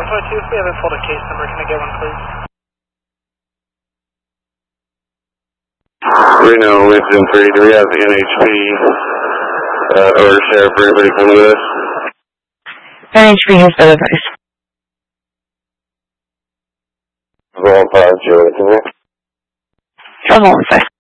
122, if we have a photo case number, can I get one, please? Reno, Wisdom 3, do we have the NHP or Sheriff for anybody coming with us? NHP has been advised. Vol 5, Joe, From all sides.